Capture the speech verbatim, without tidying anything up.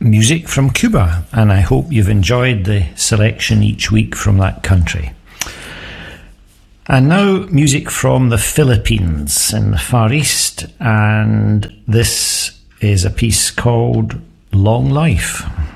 music from Cuba, and I hope you've enjoyed the selection each week from that country. And now music from the Philippines in the Far East, and this is a piece called Long Life.